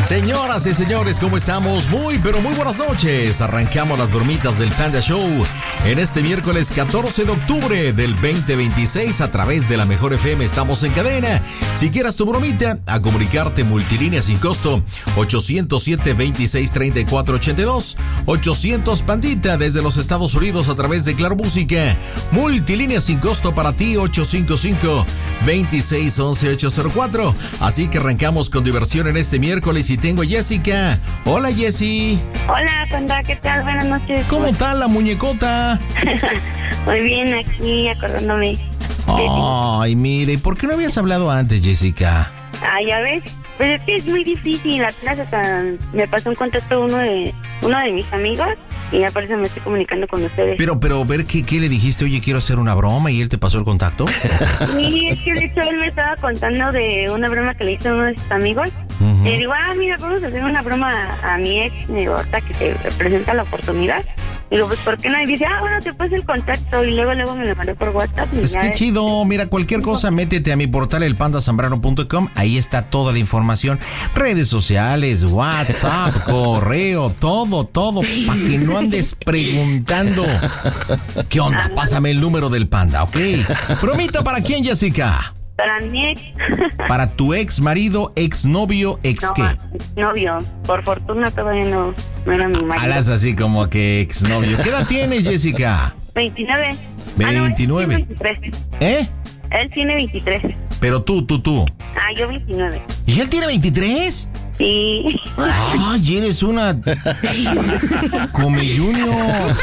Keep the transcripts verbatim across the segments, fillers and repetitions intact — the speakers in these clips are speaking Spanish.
Señoras y señores, ¿cómo estamos? Muy, pero muy buenas noches. Arrancamos las bromitas del Panda Show en este miércoles catorce de octubre del veinte veintiséis a través de la Mejor F M. Estamos en cadena. Si quieras tu bromita, a comunicarte multilínea sin costo ochocientos siete, veintiséis, treinta y cuatro ochenta y dos, ochocientos Pandita desde los Estados Unidos a través de Claro Música. Multilínea sin costo para ti, ocho cinco cinco, veintiséis, once, ochocientos cuatro. Así que arrancamos con diversión en este miércoles y tengo a Jessica. Hola, Jessy. Hola, Panda, ¿qué tal? Buenas noches. ¿Cómo está la muñecota? Muy bien, aquí acordándome. Ay, mire, ¿por qué no habías hablado antes, Jessica? Ah, ya ves. Pues es que es muy difícil. Apenas hasta me pasó un contacto uno de uno de mis amigos y ya por eso me estoy comunicando con ustedes. Pero, pero, ver qué, qué le dijiste, oye, quiero hacer una broma y él te pasó el contacto. Sí, es que de hecho él me estaba contando de una broma que le hizo a uno de sus amigos. Uh-huh. Y digo, ah, mira, vamos a hacer una broma a mi ex, y digo, ahorita que se presenta la oportunidad. Y digo, pues, ¿por qué no? Y dice, ah, bueno, te paso el contacto. Y luego, luego me lo mandé por WhatsApp. Y es ya que es... chido. Mira, cualquier cosa, métete a mi portal, el panda zambrano punto com. Ahí está toda la información. Redes sociales, WhatsApp, correo, todo, todo. Para que no andes preguntando. ¿Qué onda? Ah, pásame el número del panda, ¿ok? Bromita, ¿para quién, Jessica? Para mi ex. ¿Para tu ex marido, ex novio, ex no, qué? Novio. Por fortuna todavía no, no era mi marido. Alas así como que ex novio. ¿Qué edad tienes, Jessica? veintinueve. veintinueve. Ah, no, él tiene veintitrés. ¿Eh? Él tiene veintitrés. Pero tú, tú, tú. Ah, yo veintinueve. ¿Y él tiene veintitrés? Sí. Ay, eres una Come Junior.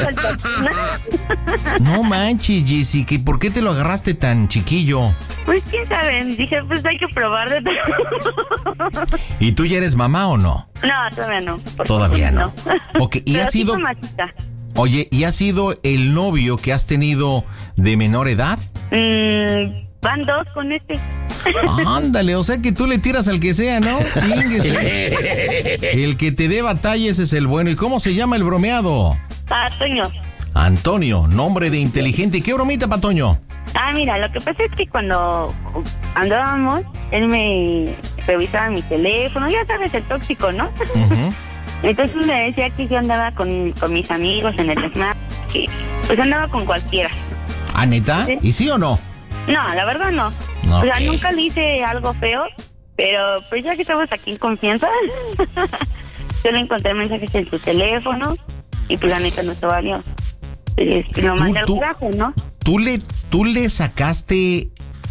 No manches, Jessica, ¿y por qué te lo agarraste tan chiquillo? Pues quién sabe, dije, pues hay que probar de todo. ¿Y tú ya eres mamá o no? No, todavía no. Todavía no. no. Ok, ¿y Pero ha sido? Oye, ¿y ha sido el novio que has tenido de menor edad? Mm, van dos con este. Ándale, o sea que tú le tiras al que sea, ¿no? El que te dé batalla, ese es el bueno. ¿Y cómo se llama el bromeado? Ah, Toño. Antonio, nombre de inteligente. ¿Qué bromita, pa' Toño? Ah, mira, lo que pasa es que cuando andábamos, él me revisaba mi teléfono, ya sabes, el tóxico, ¿no? Uh-huh. Entonces me decía que yo andaba con, con mis amigos en el Snap, que pues andaba con cualquiera. ¿Ah, neta? ¿Sí? ¿Y sí o no? No, la verdad no. no o sea, okay. Nunca le hice algo feo, pero pues ya que estamos aquí en confianza, yo le encontré mensajes en su teléfono y pues la neta no se valió. Pues, lo mandé al trabajo, ¿no? ¿Tú le, ¿Tú le sacaste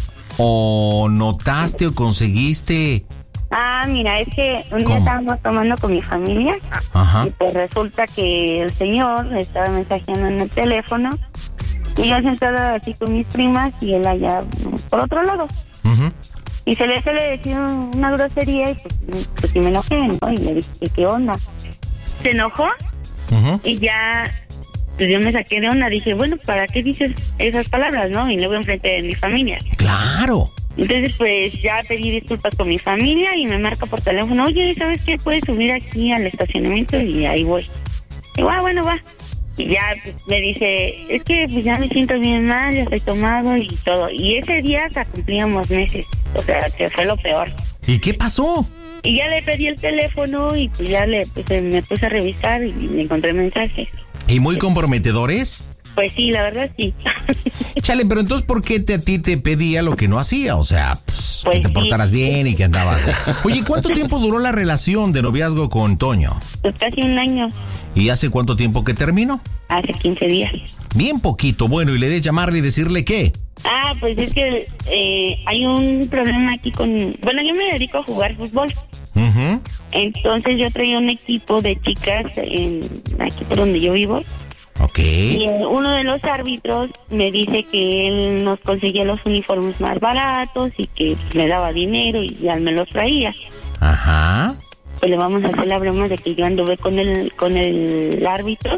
o notaste o conseguiste? Ah, mira, es que un día estábamos tomando con mi familia. Ajá. Y pues resulta que el señor le estaba mensajeando en el teléfono y yo sentada así con mis primas y él allá por otro lado. Uh-huh. Y se le se le decía una grosería y pues, pues sí me enojé, ¿no? Y le dije, ¿qué onda? Se enojó uh-huh. y ya pues yo me saqué de onda. Dije, bueno, ¿para qué dices esas palabras, no? Y luego enfrente de mi familia. ¡Claro! Entonces, pues, ya pedí disculpas con mi familia y me marca por teléfono, oye, ¿sabes qué? Puedes subir aquí al estacionamiento y ahí voy. Y digo, ah, bueno, va. Y ya pues, me dice, es que pues ya me siento bien mal, ya estoy tomado y todo. Y ese día hasta cumplíamos meses, o sea, que fue lo peor. ¿Y qué pasó? Y ya le pedí el teléfono y pues ya le pues, me puse a revisar y le encontré mensajes. ¿Y muy comprometedores? Pues sí, la verdad sí. Chale, pero entonces, ¿por qué te, a ti te pedía lo que no hacía? O sea, pues, pues que te sí. portaras bien y que andabas... Oye, ¿cuánto tiempo duró la relación de noviazgo con Toño? Pues casi un año. ¿Y hace cuánto tiempo que terminó? Hace quince días. Bien poquito. Bueno, ¿y le de llamarle y decirle qué? Ah, pues es que eh, hay un problema aquí con... Bueno, yo me dedico a jugar fútbol. Uh-huh. Entonces yo traía un equipo de chicas en aquí por donde yo vivo. Ok. Y uno de los árbitros me dice que él nos conseguía los uniformes más baratos y que me daba dinero y ya me los traía. Ajá. Pues le vamos a hacer la broma de que yo anduve con el con el árbitro.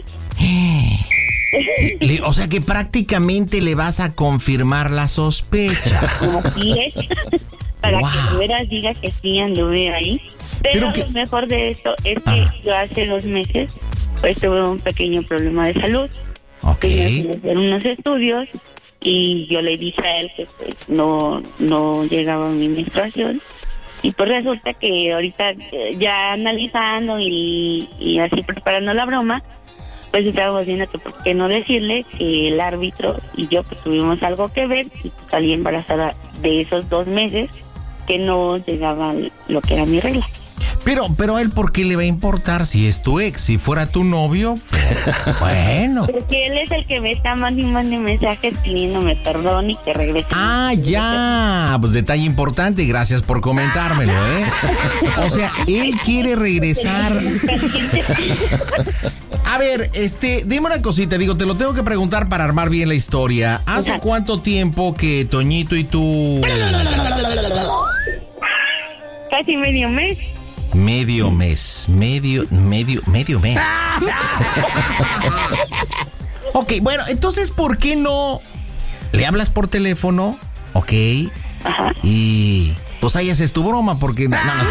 Le, o sea que prácticamente le vas a confirmar la sospecha. Así es. Para wow. que de veras diga que sí anduve ahí. Pero, Pero que... lo mejor de esto es que ah. yo hace dos meses pues tuve un pequeño problema de salud. Ok. Tenía que hacer unos estudios y yo le dije a él que pues no, no llegaba mi menstruación. Y pues resulta que ahorita eh, ya analizando y, y así preparando la broma, pues estábamos viendo que por qué no decirle que el árbitro y yo pues tuvimos algo que ver y pues, salí embarazada de esos dos meses que no llegaba lo que era mi regla. Pero, pero a él, ¿por qué le va a importar si es tu ex? Si fuera tu novio, bueno. Porque él es el que me está mandando mensajes pidiéndome perdón y que regrese. Ah, ya. Pues detalle importante, gracias por comentármelo, ¿eh? O sea, él quiere regresar. A ver, este, dime una cosita, digo, te lo tengo que preguntar para armar bien la historia. ¿Hace Ajá. cuánto tiempo que Toñito y tú... Casi medio mes. Medio mes, medio, medio, medio mes. Ok, bueno, entonces, ¿por qué no le hablas por teléfono? Ok. Ajá. Y pues ahí haces tu broma, porque... No, no, no.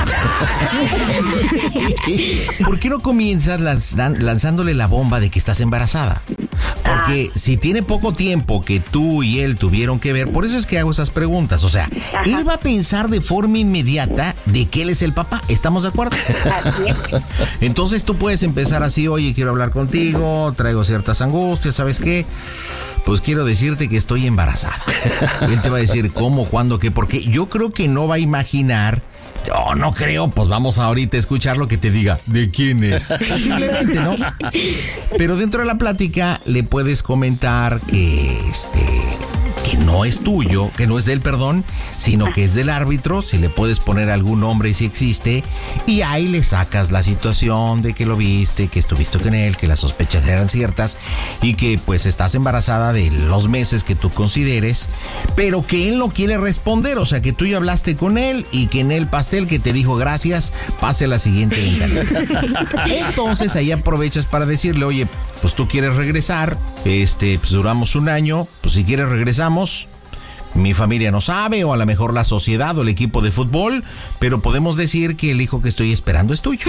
¿Por qué no comienzas lanz- lanzándole la bomba de que estás embarazada? Porque ah. si tiene poco tiempo que tú y él tuvieron que ver, por eso es que hago esas preguntas. O sea, Ajá. él va a pensar de forma inmediata de que él es el papá. ¿Estamos de acuerdo? Entonces tú puedes empezar así: oye, quiero hablar contigo, traigo ciertas angustias, ¿sabes qué? Pues quiero decirte que estoy embarazada. Y él te va a decir cómo, cuándo, qué, porque yo creo que no va a imaginar. Oh, no creo, pues vamos ahorita a escuchar lo que te diga. ¿De quién es? Simplemente, ¿no? Pero dentro de la plática le puedes comentar que este que no es tuyo, que no es de él, perdón, sino que es del árbitro. Si le puedes poner algún nombre, si existe, y ahí le sacas la situación de que lo viste, que estuviste con él, que las sospechas eran ciertas y que pues estás embarazada de los meses que tú consideres, pero que él no quiere responder. O sea, que tú ya hablaste con él y que en el pastel que te dijo gracias, pase a la siguiente ventanilla. Entonces ahí aprovechas para decirle: oye, pues tú quieres regresar, este, pues duramos un año, pues si quieres regresamos. Mi familia no sabe, o a lo mejor la sociedad o el equipo de fútbol, pero podemos decir que el hijo que estoy esperando es tuyo.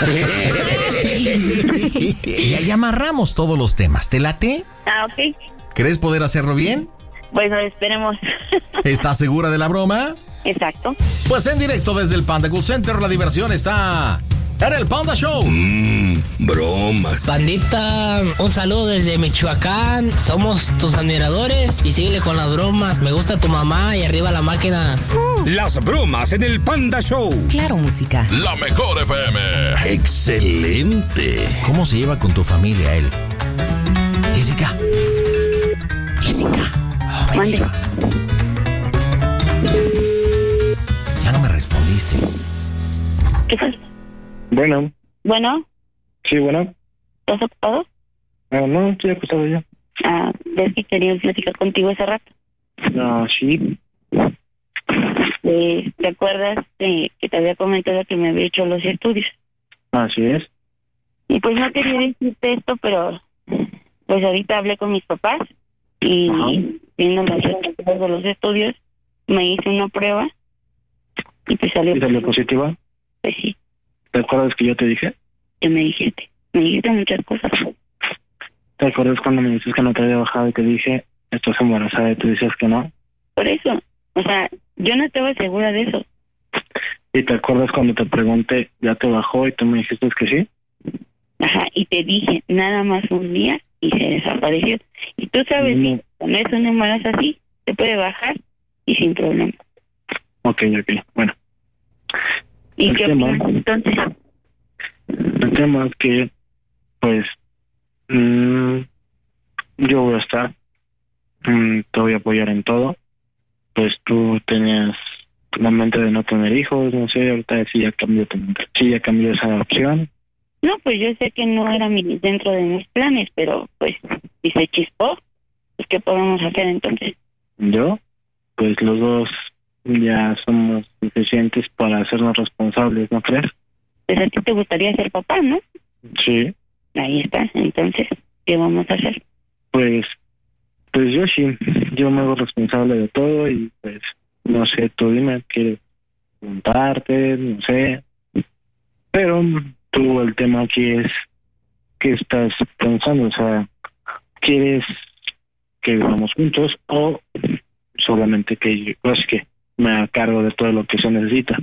Y ahí amarramos todos los temas. ¿Te late? Ah, ok. ¿Crees poder hacerlo bien? Bueno, esperemos. ¿Estás segura de la broma? Exacto. Pues en directo desde el Panda Cool Center, la diversión está en el Panda Show. Mmm, bromas. Pandita, un saludo desde Michoacán. Somos tus admiradores y síguele con las bromas. Me gusta tu mamá y arriba la máquina. Las bromas en el Panda Show. Claro, música. La mejor F M. Excelente. ¿Cómo se lleva con tu familia él? Jessica. Jessica. Oh, me lleva. Ya no me respondiste. ¿Qué fue? Bueno. Bueno. Sí, bueno. ¿Estás ocupado? Ah, no, estoy acostado ya. Ah, ¿ves que quería platicar contigo hace rato? No, sí. Eh, ¿Te acuerdas de que te había comentado que me había hecho los estudios? Así es. Y pues no quería decirte esto, pero pues ahorita hablé con mis papás y Ajá. viendo los resultados de los estudios, me hice una prueba y pues salió, ¿Y salió positiva? Pues sí. ¿Te acuerdas que yo te dije? Que me dijiste, me dijiste muchas cosas. ¿Te acuerdas cuando me dices que no te había bajado y te dije, estás embarazada, y tú dices que no? Por eso, o sea, yo no estaba segura de eso. ¿Y te acuerdas cuando te pregunté, ya te bajó y tú me dijiste que sí? Ajá, y te dije, nada más un día y se desapareció. Y tú sabes no. que cuando es un embarazo así, se puede bajar y sin problema. Ok, ok, bueno. ¿Y el qué tema, opinas entonces? El tema es que, pues, mmm, yo voy a estar, mmm, te voy a apoyar en todo. Pues tú tenías la mente de no tener hijos, no sé, ahorita sí ya cambió tu mente, sí ya cambió esa opción. No, pues yo sé que no era mi, dentro de mis planes, pero pues si se chispó, pues ¿qué podemos hacer entonces? Yo, pues los dos ya somos suficientes para hacernos responsables, ¿no crees? Pues a ti te gustaría ser papá, ¿no? Sí. Ahí está, entonces, ¿qué vamos a hacer? Pues, pues yo sí, yo me hago responsable de todo y pues, no sé, tú dime, ¿quieres preguntarte? No sé. Pero tú, el tema aquí es, ¿qué estás pensando? O sea, ¿quieres que vivamos juntos o solamente que yo, pues que me haga cargo de todo lo que se necesita?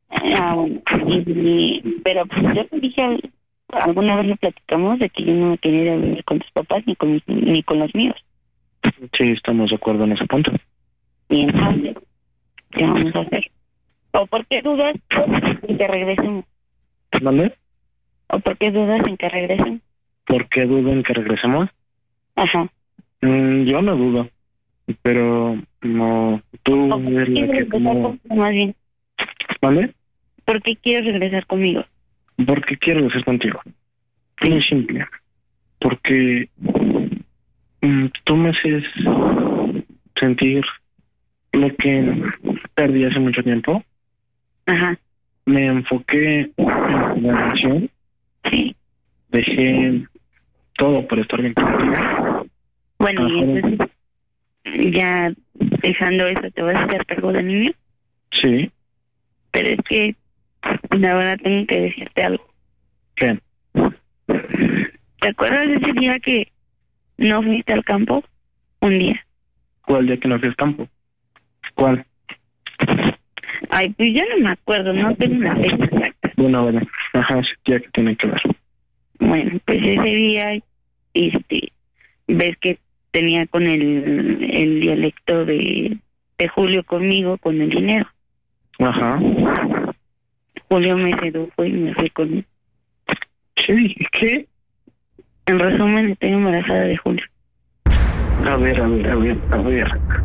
Ah, bueno, y, y, pero pues yo te dije, alguna vez lo platicamos de que yo no quería ir a vivir con tus papás ni con, mis, ni con los míos. Sí, estamos de acuerdo en ese punto. Y entonces, ¿qué vamos a hacer? ¿O por qué dudas en que regresemos? ¿Dónde? ¿O por qué dudas en que regresen? ¿Por qué dudo en que regresemos? Ajá. Mm, yo no dudo, pero no, tú eres la que como... Más bien. ¿Vale? ¿Por qué quieres regresar conmigo? Porque quiero regresar contigo. Muy simple. Porque mm, tú me haces sentir lo que perdí hace mucho tiempo. Ajá. Me enfoqué en la relación. Sí. Dejé todo por estar bien contigo. Bueno, Ajá. y entonces, ya dejando eso, ¿te vas a hacer cargo del niño? Sí. Pero es que, la verdad, tengo que decirte algo. ¿Qué? ¿Te acuerdas de ese día que no fuiste al campo? Un día. ¿Cuál día que no fui al campo? ¿Cuál? Ay, pues yo no me acuerdo, no tengo una fecha exacta. Bueno, bueno. Ajá, ese día que tiene que ver. Bueno, pues ese día, este, ves que tenía con el, el dialecto de, de Julio conmigo, con el dinero. Ajá. Julio me sedujo y me fui con él. Sí, ¿qué? En resumen, estoy embarazada de Julio. A ver, a ver, a ver, a ver.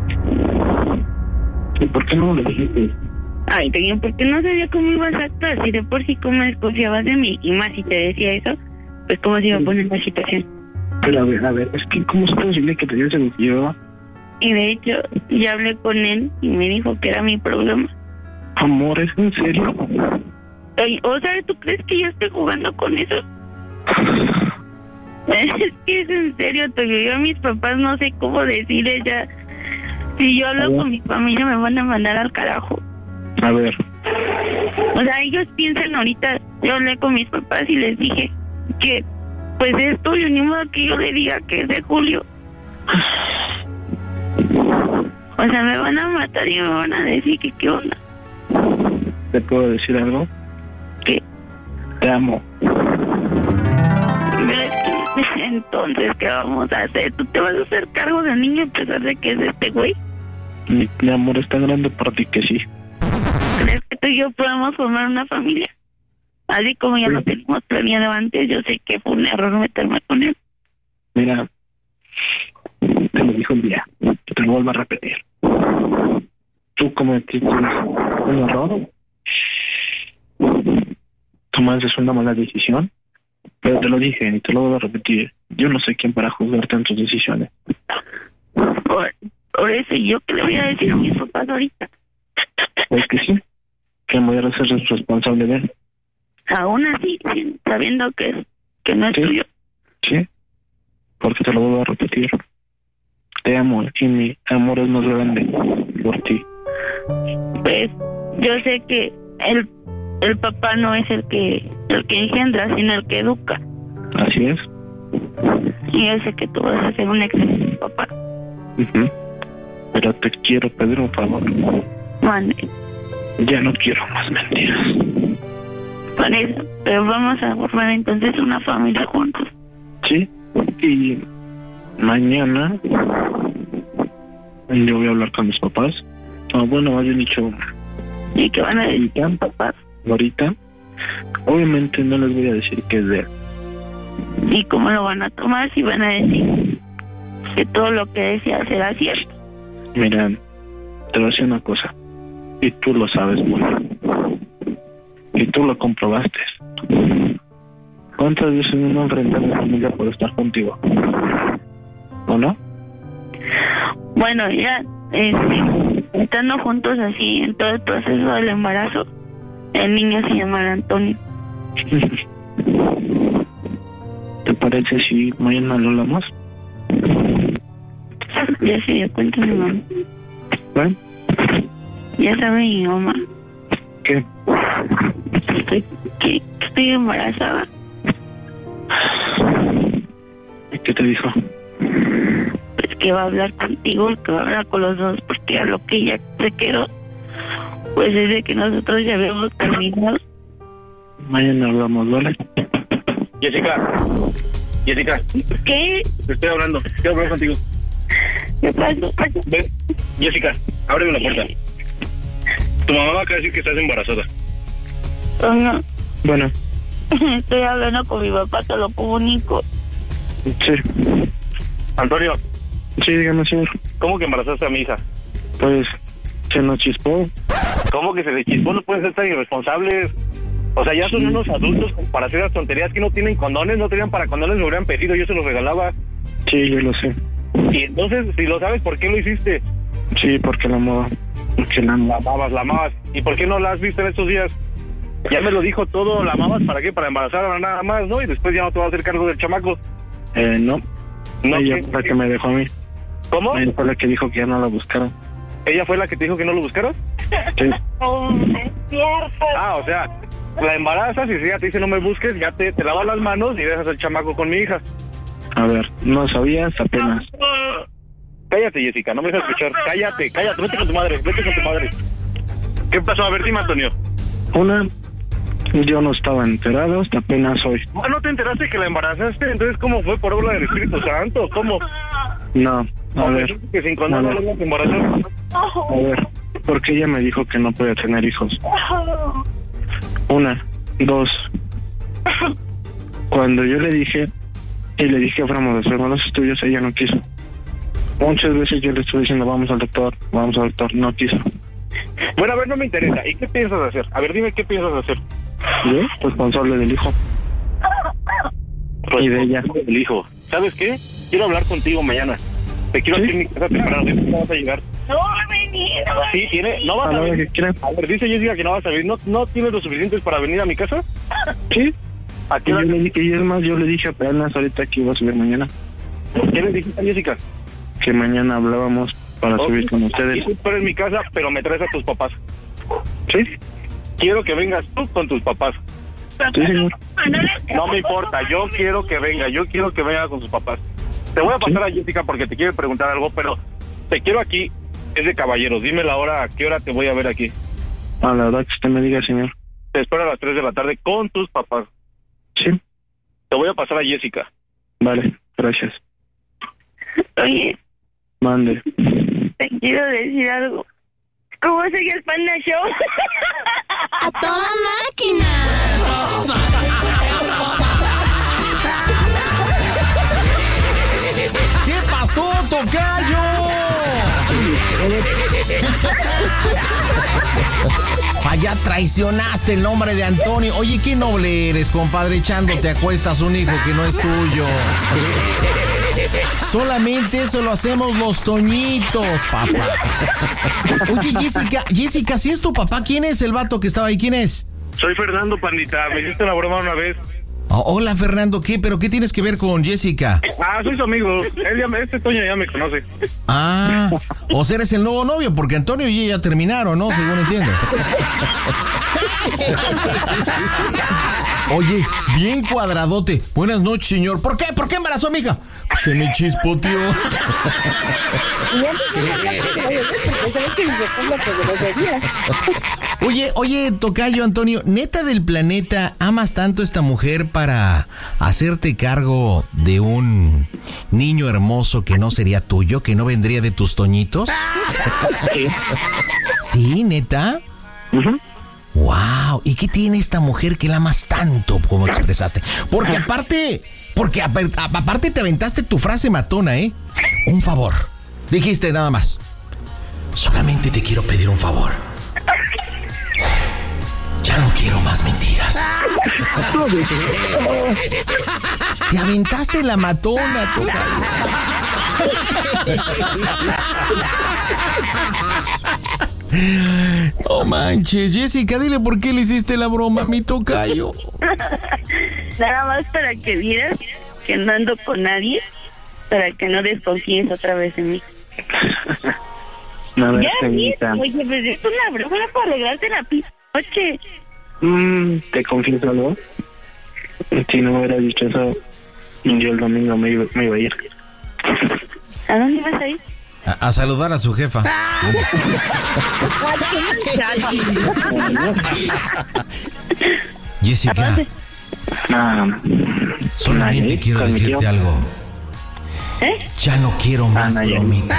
¿Y por qué no me lo dijiste? Ay, Toño, porque no sabía cómo ibas a actuar. Si de por sí cómo desconfiabas de mí, y más si te decía eso, pues cómo se iba a poner la situación. Pero a ver, a ver, es que ¿cómo es posible que te haya seducido? Y de hecho, ya hablé con él y me dijo que era mi problema. Amor, ¿es en serio? Oye, o sea, ¿tú crees que yo estoy jugando con eso? Es que es en serio, Toño. Yo a mis papás no sé cómo decirles ya. Si yo hablo con mi familia me van a mandar al carajo. A ver. O sea, ellos piensan ahorita, yo hablé con mis papás y les dije que pues es tuyo, ni modo que yo le diga que es de Julio. O sea, me van a matar y me van a decir que qué onda. ¿Te puedo decir algo? ¿Qué? Te amo. Entonces, ¿qué vamos a hacer? ¿Tú te vas a hacer cargo del niño a pesar de que es este güey? Mi, mi amor es tan grande para ti que sí. ¿Crees que tú y yo podemos formar una familia? Así como ya Sí. lo teníamos planeado antes, yo sé que fue un error meterme con él. Mira, te lo dijo un día, te lo vuelvo a repetir. Tú cometiste un error, tomaste una mala decisión, pero te lo dije y te lo vuelvo a repetir. Yo no soy quien para juzgarte en tus decisiones. Por, por eso, ¿yo qué le voy a decir a mis papás ahorita? Es que sí, que me voy a ser responsable de él. Aún así, sin- sabiendo que, que no es Sí. tuyo. Sí, porque te lo vuelvo a repetir. Te amo y mi amor es más grande por ti. Pues yo sé que el, el papá no es el que el que engendra, sino el que educa. Así es. Y yo sé que tú vas a ser un excelente papá. Ujú. Pero te quiero pedir un favor. Mande, Ya no quiero más mentiras. por eso. Pero vamos a formar entonces una familia juntos. Sí, y mañana yo voy a hablar con mis papás. Ah, bueno, más bien dicho, ¿Y qué van a decir ahorita, tus papás? ahorita, obviamente no les voy a decir que es de él. ¿Y cómo lo van a tomar si van a decir que todo lo que decía será cierto? Mira, te voy a decir una cosa, y tú lo sabes muy bien, y tú lo comprobaste. ¿Cuántas veces no enfrenté a mi familia por estar contigo? ¿O no? Bueno, ya, este, estando juntos así en todo el proceso del embarazo, el niño se llamará Antonio. ¿Te parece si mañana lo hablamos? Ya se dio cuenta mi mamá. ¿Bueno? Ya sabe mi mamá ¿Qué? que, que estoy embarazada. ¿Qué te dijo? Pues que va a hablar contigo, que va a hablar con los dos, porque a lo que ella se quedó Pues desde que nosotros ya habíamos terminado. Mañana hablamos, ¿vale? Jessica. Jessica. ¿Qué? Te estoy hablando. Quiero hablar contigo. ¿Qué pasó? Ven. Jessica, ábreme la puerta. Tu mamá va a decir que estás embarazada. Oh, no. Bueno. Estoy hablando con mi papá, te lo comunico. Sí. Antonio. Sí, dígame, señor. ¿Cómo que embarazaste a mi hija? Pues, se nos chispó. ¿Cómo que se le chispó? No pueden ser tan irresponsables. O sea, ya son sí. unos adultos para hacer las tonterías que no tienen condones, no tenían para condones, me hubieran pedido, yo se los regalaba. Sí, yo lo sé. Y entonces, si lo sabes, ¿por qué lo hiciste? Sí, porque la amaba. Porque la amaba. La amabas, la amabas. ¿Y por qué no la has visto en estos días? Ya me lo dijo todo, ¿la amabas para qué? Para embarazarla nada más, ¿no? Y después ya no te vas a hacer cargo del chamaco. Eh, no. No, ella ¿qué? fue la que me dejó a mí. ¿Cómo? Ella fue la que dijo que ya no la buscaron. ¿Ella fue la que te dijo que no lo buscaras? Sí. Oh, es cierto. Ah, o sea, la embarazas y si ella te dice no me busques, ya te, te lavas las manos y dejas al chamaco con mi hija. A ver, no sabías apenas. Cállate, Jessica, no me dejas escuchar. Cállate, cállate, vete con tu madre, vete con tu madre. ¿Qué pasó? A ver, dime, Antonio. Una, yo no estaba enterado hasta apenas hoy. Ah, ¿no te enteraste que la embarazaste? Entonces, ¿cómo fue? ¿Por obra del Espíritu Santo? ¿Cómo? No, a ver. Que sin condón no lo embarazaste. A ver, porque ella me dijo que no podía tener hijos. Una, dos. Cuando yo le dije, y le dije que fuéramos a hacer los estudios, ella no quiso. Muchas veces yo le estuve diciendo, vamos al doctor, vamos al doctor, no quiso. Bueno, a ver, no me interesa. ¿Y qué piensas hacer? A ver, dime qué piensas hacer. Yo, responsable del hijo. Y de ella. Del hijo. ¿Sabes qué? Quiero hablar contigo mañana. Te quiero aquí en mi casa temprano. ¿No vas a llegar? No va a venir. No va a Sí, tiene. ¿No vas a, a venir? A ver, dice Jessica que no vas a venir. ¿No, no tienes lo suficiente para venir a mi casa? Sí. ¿A qué y, yo le dije, y es más, yo le dije apenas ahorita que iba a subir mañana. ¿Qué le dijiste a Jessica? Que mañana hablábamos para okay. subir con ustedes. Sí, tú eres mi casa, pero me traes a tus papás. ¿Sí? Quiero que vengas tú con tus papás. Sí, señor. No me importa, yo quiero que venga, yo quiero que venga con sus papás. Te voy a pasar ¿Sí? a Jessica porque te quiero preguntar algo, pero te quiero aquí, es de caballeros. Dime la hora, a qué hora te voy a ver aquí. A la hora que usted me diga, señor. Te espero a las tres de la tarde con tus papás. Sí. Te voy a pasar a Jessica. Vale, gracias. Oye. Mande. Te quiero decir algo. ¿Cómo sigue el Panda Show? ¡A toda máquina! ¿Qué pasó, tocayo? Falla, traicionaste el nombre de Antonio. Oye, qué noble eres, compadre, echándote a cuestas un hijo que no es tuyo. Solamente eso lo hacemos los toñitos, papá. Oye, Jessica, Jessica, si es tu papá, ¿quién es el vato que estaba ahí? ¿Quién es? Soy Fernando, pandita. Me hiciste la broma una vez. Oh, hola, Fernando, ¿qué? ¿Pero qué tienes que ver con Jessica? Ah, soy su amigo. Él ya me, este Toño ya me conoce. Ah, o sea, eres el nuevo novio, porque Antonio y ella terminaron, ¿no? Según entiendo. Oye, bien cuadradote. Buenas noches, señor. ¿Por qué? ¿Por qué embarazó a mi hija? Se me chispoteó. Oye, oye, tocayo Antonio, ¿neta del planeta amas tanto a esta mujer para hacerte cargo de un niño hermoso que no sería tuyo, que no vendría de tus toñitos? Sí. ¿Sí, neta? Uh-huh. Wow, ¿y qué tiene esta mujer que la amas tanto, como expresaste? Porque aparte, porque aparte te aventaste tu frase matona, ¿eh? Un favor. Dijiste nada más. Solamente te quiero pedir un favor. Ya no quiero más mentiras. Te aventaste la matona, tocayo. No manches, Jessica, dile por qué le hiciste la broma a mi tocayo. Nada más para que vieras que no ando con nadie, para que no desconfíes otra vez en mí. No, ya, bien, oye, pues es una broma para alegrarte la p*** noche. Mm, te confieso algo. Si no me hubiera dicho eso, yo el domingo me iba, me iba a ir. ¿A dónde vas a ir? A, a saludar a su jefa. Jessica, Ah, solamente Nayarit, quiero con mi decirte tío. algo. ¿Eh? Ya no quiero más Nayarit. bromitas.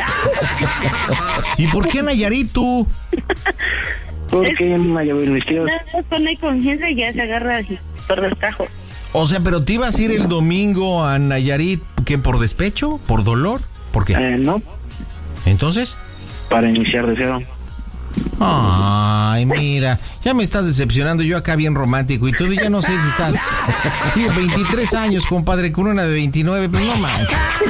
¿Y por qué Nayarit tú? Porque me llevé mis tíos. Nada más pone confianza y ya se agarra así, por descajo. O sea, pero te ibas a ir el domingo a Nayarit, ¿qué? ¿Por despecho? ¿Por dolor? ¿Por qué? Eh, no, Entonces... para iniciar de cero. Ay, mira, ya me estás decepcionando, yo acá bien romántico y todo, y ya no sé si estás... Digo, veintitrés años, compadre, con una de veintinueve, pues no manches.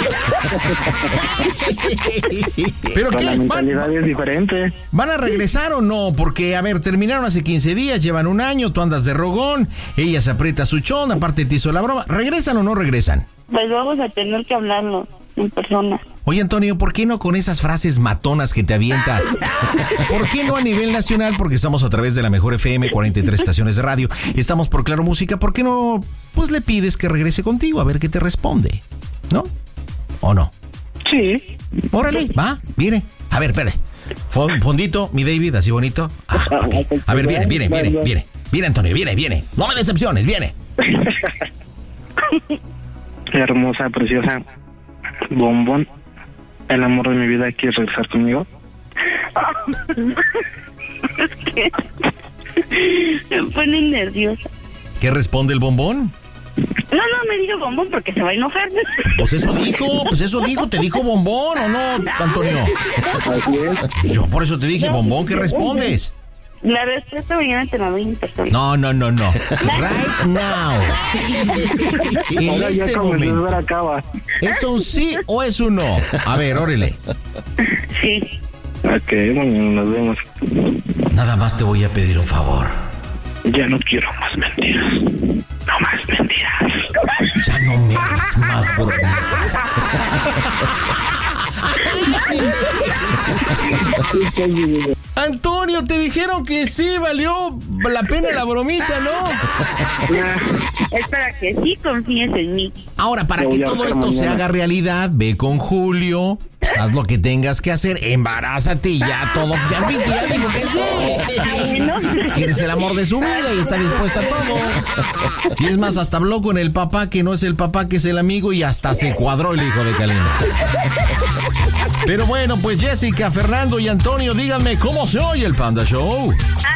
¿Pero Con la qué? ¿Van, mentalidad es diferente. ¿Van a regresar o no? Porque, a ver, terminaron hace quince días, llevan un año, tú andas de rogón, ella se aprieta su chón, aparte te hizo la broma. ¿Regresan o no regresan? Pues vamos a tener que hablarlo en persona. Oye, Antonio, ¿por qué no con esas frases matonas que te avientas? ¿Por qué no a nivel nacional? Porque estamos a través de la Mejor F M, cuarenta y tres estaciones de radio. Estamos por Claro Música. ¿Por qué no, pues le pides que regrese contigo a ver qué te responde? ¿No? ¿O no? Sí. Órale, va, viene. A ver, espere. Fon- Fondito, mi David, así bonito. Ah, ok. A ver, viene, viene, viene, viene. Viene, Antonio, viene, viene. No me decepciones, viene. Hermosa, preciosa. Bombón. El amor de mi vida, ¿quieres regresar conmigo? Es que me pone nerviosa. ¿Qué responde el bombón? No, no me diga bombón porque se va a enojar. Pues eso dijo, pues eso dijo, ¿te dijo bombón o no, Antonio? Así es. Yo por eso te dije, bombón, ¿qué respondes? La respuesta mañana te la doy en persona. No, no, no, no. Right now. En Ahora ya este como el momento. ver acaba. ¿Es un sí o es un no? A ver, órale. Sí. Ok, bueno, nos vemos. Nada más te voy a pedir un favor. Ya no quiero más mentiras. No más mentiras. Ya no me hagas más bromitas. Antonio, te dijeron que sí valió la pena la bromita, ¿no? Es para que sí confíes en mí. Ahora, para Te que voy a todo hacer esto se mañana. haga realidad, ve con Julio, haz lo que tengas que hacer, embarázate y ya todo. Ya vi que ya digo que sí. Quieres el amor de su vida y está dispuesta a todo. Y es más, hasta habló con el papá que no es el papá, que es el amigo, y hasta se cuadró el hijo de Kalina. Pero bueno, pues Jessica, Fernando y Antonio, díganme cómo se oye el Panda Show.